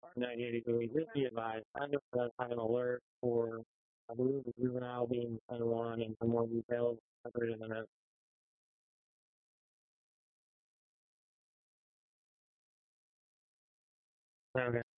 degrees. Just be advised, under the time alert for, I believe, the juvenile being 21 and for more details, I'll put it in the notes. Okay.